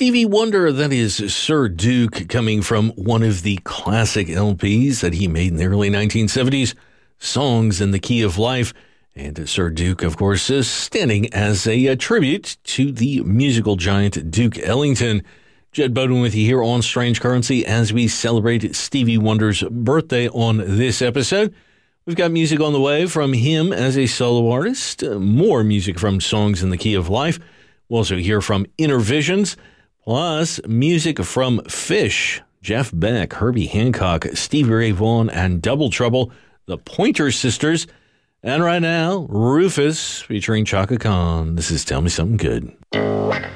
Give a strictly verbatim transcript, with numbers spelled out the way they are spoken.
Stevie Wonder, that is Sir Duke, coming from one of the classic L Ps that he made in the early nineteen seventies, Songs in the Key of Life. And Sir Duke, of course, is standing as a, a tribute to the musical giant Duke Ellington. Jed Bowden with you here on Strange Currency as we celebrate Stevie Wonder's birthday on this episode. We've got music on the way from him as a solo artist, uh, more music from Songs in the Key of Life. We'll also hear from Inner Visions, plus music from Phish, Jeff Beck, Herbie Hancock, Stevie Ray Vaughan, and Double Trouble, the Pointer Sisters. And right now, Rufus featuring Chaka Khan. This is Tell Me Something Good.